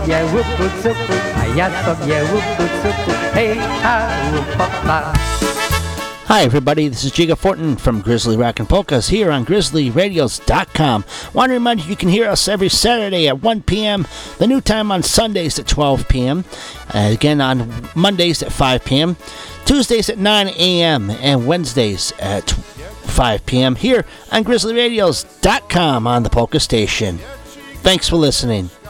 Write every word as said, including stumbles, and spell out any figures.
Yeah, whoop whoop whoop whoop, hi-ya-top, yeah, whoop whoop whoop whoop, hey ha, whoop papa. Hi everybody, this is Jiga Fortin from Grizzly Rockin' Polkas here on Grizzly Radios dot com. Want to remind you you can hear us every Saturday at one p.m., the new time on Sundays at twelve p.m., uh, again on Mondays at five p.m., Tuesdays at nine a.m., and Wednesdays at five p.m. here on Grizzly Radios dot com on the Polka Station. Thanks for listening.